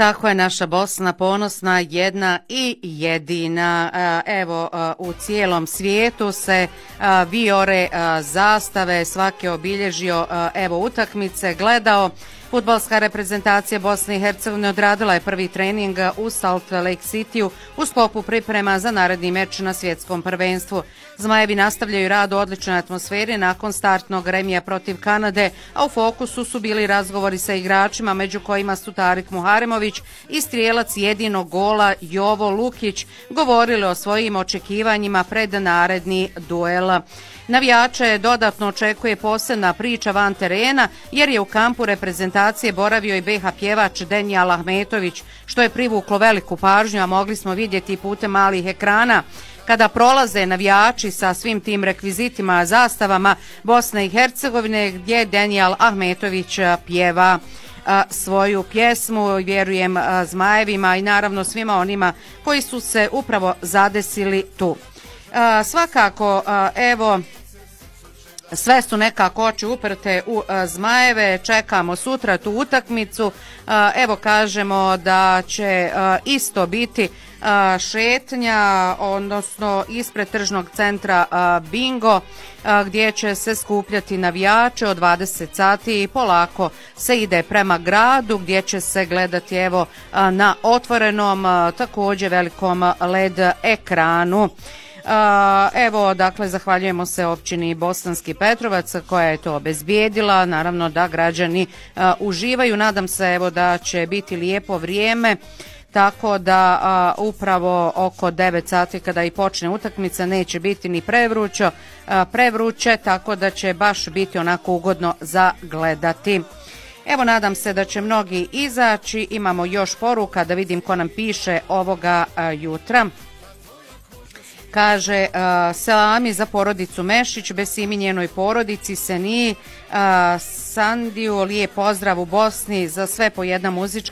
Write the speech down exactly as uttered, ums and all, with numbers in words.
Tako je, naša Bosna ponosna, jedna i jedina. Evo, u cijelom svijetu se vijore zastave, svaki obilježio evo utakmice, gledao. Fudbalska reprezentacija Bosne i Hercegovine odradila je prvi trening u Salt Lake Cityu u sklopu priprema za naredni meč na svjetskom prvenstvu. Zmajevi nastavljaju rad u odličnoj atmosferi nakon startnog remija protiv Kanade, a u fokusu su bili razgovori sa igračima, među kojima su Tarik Muharemović i strijelac jedinog gola Jovo Lukić, govorili o svojim očekivanjima pred naredni duel. Navijače dodatno očekuje posebna priča van terena, jer je u kampu reprezentacije boravio i be ha pjevač Denijal Ahmetović, što je privuklo veliku pažnju, a mogli smo vidjeti putem malih ekrana. Kada prolaze navijači sa svim tim rekvizitima, zastavama Bosne i Hercegovine, gdje Denijal Ahmetović pjeva a, svoju pjesmu, vjerujem a, Zmajevima i naravno svima onima koji su se upravo zadesili tu. A, svakako, a, evo, sve su nekako oči uprte u a, Zmajeve, čekamo sutra tu utakmicu, a, evo kažemo da će a, isto biti a, šetnja, odnosno ispred tržnog centra a, Bingo, a, gdje će se skupljati navijači od dvadeset sati i polako se ide prema gradu, gdje će se gledati evo a, na otvorenom a, također velikom led ekranu. Uh, evo, dakle, zahvaljujemo se općini Bosanski Petrovac koja je to obezbijedila, naravno da građani uh, uživaju, nadam se evo da će biti lijepo vrijeme, tako da uh, upravo oko devet sati kada i počne utakmica neće biti ni prevrućo, uh, prevruće, tako da će baš biti onako ugodno za gledati. Evo, nadam se da će mnogi izaći, imamo još poruka da vidim ko nam piše ovoga uh, jutra. Kaže, uh, selami za porodicu Mešić, besiminjenoj porodici Seniji, uh, Sandiju, lijep pozdrav u Bosni, za sve po jedna muzička